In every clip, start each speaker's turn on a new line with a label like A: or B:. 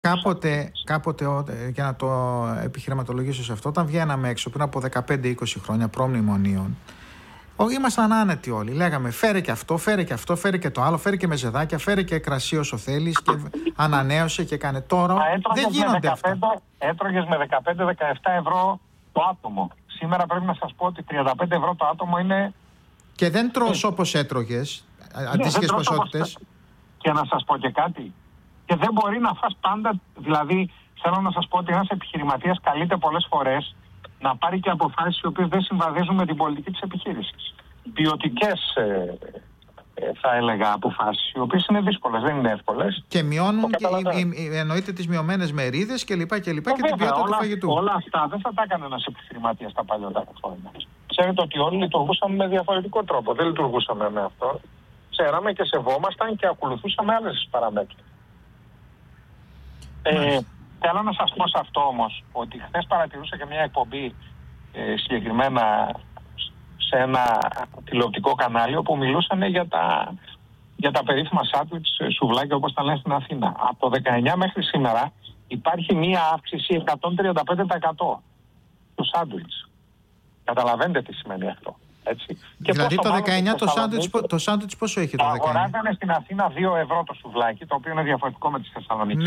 A: Κάποτε, για να το επιχειρηματολογήσω σε αυτό, όταν βγαίναμε έξω πριν από 15-20 χρόνια προ-μνημονίων, ήμασταν άνετοι όλοι. Λέγαμε φέρε και αυτό, φέρε και αυτό, φέρε και το άλλο, φέρε και μεζεδάκια, φέρε και κρασί όσο θέλεις και ανανέωσε και κάνε. Τώρα δεν γίνονται αυτά.
B: Έτρωγες με 15-17 ευρώ το άτομο. Σήμερα πρέπει να σας πω ότι 35 ευρώ το άτομο είναι...
A: Και δεν τρως όπως έτρωγες, αντίστοιχες ποσότητες.
B: Και να σας πω και κάτι. Και δεν μπορεί να φας πάντα, δηλαδή θέλω να σας πω ότι ένας επιχειρηματίας καλείται πολλές φορές να πάρει και αποφάσεις οι οποίες δεν συμβαδίζουν με την πολιτική της επιχείρησης. Ποιοτικές, θα έλεγα, αποφάσεις, οι οποίες είναι δύσκολες, δεν είναι εύκολες.
A: Και μειώνουν εννοείται τις μειωμένες μερίδες κλπ. Και την ποιότητα του φαγητού.
B: Όλα αυτά δεν θα τα έκανε ένας επιχειρηματίας τα παλιότερα χρόνια. Ξέρετε ότι όλοι λειτουργούσαμε με διαφορετικό τρόπο. Δεν λειτουργούσαμε με αυτό. Ξέραμε και σεβόμασταν και ακολουθούσαμε άλλες παραμέτρους. Θέλω να σας πω σε αυτό όμως, ότι χθες παρατηρούσα και μια εκπομπή συγκεκριμένα σε ένα τηλεοπτικό κανάλι όπου μιλούσαν για τα περίφημα σάντουιτς σουβλάκια όπως τα λένε στην Αθήνα. Από το 19 μέχρι σήμερα υπάρχει μια αύξηση 135% του σάντουιτς. Καταλαβαίνετε τι σημαίνει αυτό. Έτσι.
A: Δηλαδή το 19 το σάντουιτς πόσο έχει το 19?
B: Αγοράζανε στην Αθήνα 2 ευρώ το σουβλάκι, το οποίο είναι διαφορετικό με τις Θεσσαλονίκη.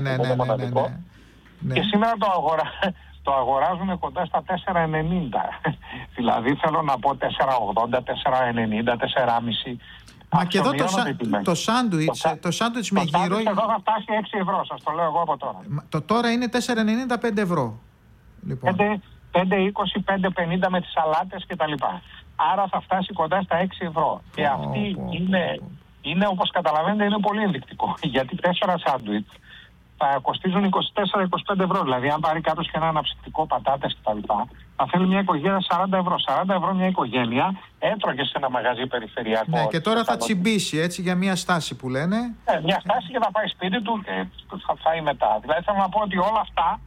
A: Ναι.
B: Και σήμερα το αγοράζουν κοντά στα 4,90. Δηλαδή θέλω να πω 4,80, 4,90, 4,5.
A: Μα και εδώ το σάντουιτς με γύρο...
B: Εδώ θα φτάσει 6 ευρώ, σας το λέω εγώ από τώρα.
A: Τώρα είναι 4,95 ευρώ. Λοιπόν.
B: 5,20, 5,50 με τις σαλάτες κτλ. Άρα θα φτάσει κοντά στα 6 ευρώ. Και αυτή είναι, όπως καταλαβαίνετε, είναι πολύ ενδεικτικό. Γιατί 4 σάντουιτς θα κοστίζουν 24-25 ευρώ. Δηλαδή, αν πάρει κάποιος και ένα αναψυκτικό, πατάτες κτλ., θα θέλει μια οικογένεια 40 ευρώ. 40 ευρώ μια οικογένεια έτρωγε σε ένα μαγαζί περιφερειακό.
A: Ναι, και τώρα θα τσιμπήσει έτσι για μια στάση που λένε.
B: Μια στάση και θα πάει σπίτι του και θα φάει μετά. Δηλαδή, θέλω να πω ότι όλα αυτά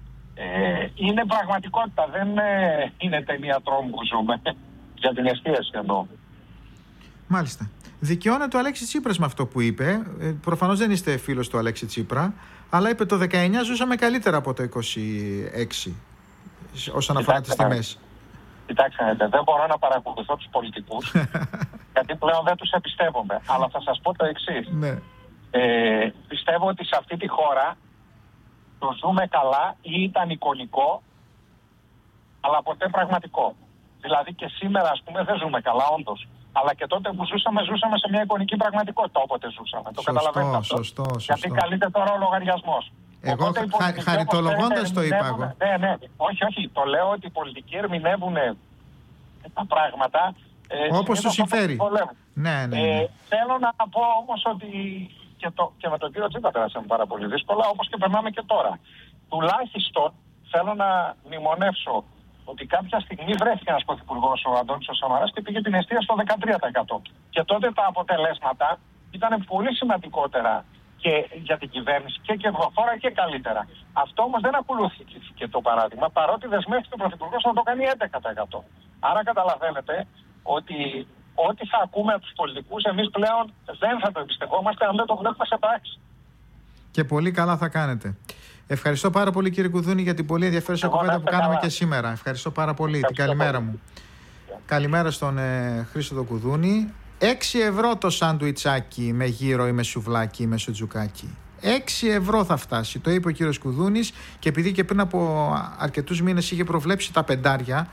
B: είναι πραγματικότητα. Δεν είναι ταινία τρόμου που ζούμε. Για την εστίαση εννοώ.
A: Μάλιστα. Δικαιώνεται ο Αλέξης Τσίπρας με αυτό που είπε. Προφανώς δεν είστε φίλος του Αλέξη Τσίπρα, αλλά είπε το 19 ζούσαμε καλύτερα από το 26 όσον αφορά τις τιμές.
B: Κοιτάξτε, δεν μπορώ να παρακολουθώ τους πολιτικούς γιατί πλέον δεν τους εμπιστεύομαι. Αλλά θα σας πω το εξής.
A: Ναι.
B: Πιστεύω ότι σε αυτή τη χώρα το ζούμε καλά ή ήταν εικονικό, αλλά ποτέ πραγματικό. Δηλαδή και σήμερα, ας πούμε, δεν ζούμε καλά, όντως. Αλλά και τότε που ζούσαμε σε μια εικονική πραγματικότητα όποτε ζούσαμε. Το καταλαβαίνετε αυτό.
A: Σωστό.
B: Γιατί καλείται τώρα ο λογαριασμός.
A: Εγώ χαριτολογώντας το είπα εγώ.
B: Ναι. Όχι. Το λέω ότι οι πολιτικοί ερμηνεύουν τα πράγματα
A: όπως τους συμφέρει. Ναι.
B: Θέλω να πω όμως ότι και με τον κύριο Τσίπρα πέρασαμε πάρα πολύ δύσκολα, όπως και περνάμε και τώρα. Τουλάχιστον θέλω να μνημονεύσω ότι κάποια στιγμή βρέθηκε ένας πρωθυπουργός, ο Αντώνης ο Σαμαράς, και πήγε την εστία στο 13%. Και τότε τα αποτελέσματα ήταν πολύ σημαντικότερα και για την κυβέρνηση και κερδοφόρα και καλύτερα. Αυτό όμως δεν ακολουθήθηκε το παράδειγμα, παρότι δεσμεύτηκε ο πρωθυπουργός να το κάνει 11%. Άρα καταλαβαίνετε ότι ό,τι θα ακούμε από τους πολιτικούς εμείς πλέον δεν θα το εμπιστευόμαστε αν δεν το βλέπουμε σε πράξη.
A: Και πολύ καλά θα κάνετε. Ευχαριστώ πάρα πολύ, κύριε Κουδούνη, για την πολύ ενδιαφέρουσα κουβέντα που κάναμε και σήμερα. Ευχαριστώ πάρα πολύ. Την καλημέρα μου. Καλημέρα στον Χρήστο το Κουδούνη. 6 ευρώ το σαντουιτσάκι με γύρο ή με σουβλάκι ή με σουτζουκάκι. 6 ευρώ θα φτάσει. Το είπε ο κύριος Κουδούνης και επειδή και πριν από αρκετούς μήνες είχε προβλέψει τα πεντάρια,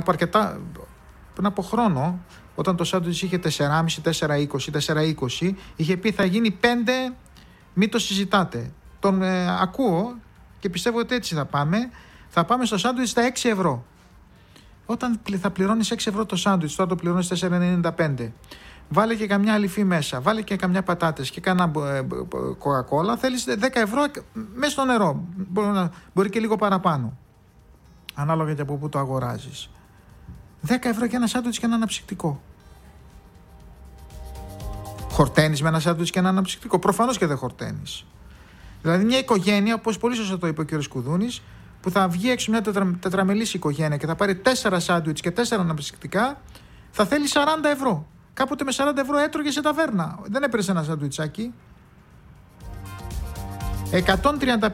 A: πριν από χρόνο, όταν το σάντουιτς είχε 4,5, 4,20, είχε πει θα γίνει 5, μην το συζητάτε. Τον ακούω και πιστεύω ότι έτσι θα πάμε. Θα πάμε στο σάντουιτς στα 6 ευρώ. Όταν θα πληρώνεις 6 ευρώ το σάντουιτς, τώρα το πληρώνεις 4,95. Βάλε και καμιά αληφή μέσα, βάλε και καμιά πατάτες και κάνα κοκακόλα. Θέλεις 10 ευρώ μέσα στο νερό. Μπορεί και λίγο παραπάνω. Ανάλογα και από πού το αγοράζεις. 10 ευρώ και ένα σάντουιτς και ένα αναψυκτικό. Χορταίνεις με ένα σάντουιτς και ένα αναψυκτικό? Προφανώς και δεν χορταίνεις. Δηλαδή μια οικογένεια, όπως πολύ σωστά το είπε ο κ. Κουδούνης, που θα βγει έξω μια τετραμελής οικογένεια και θα πάρει 4 σάντουιτς και 4 αναψυκτικά, θα θέλει 40 ευρώ. Κάποτε με 40 ευρώ έτρωγε σε ταβέρνα. Δεν έπαιρνε ένα σαντουιτσάκι. 135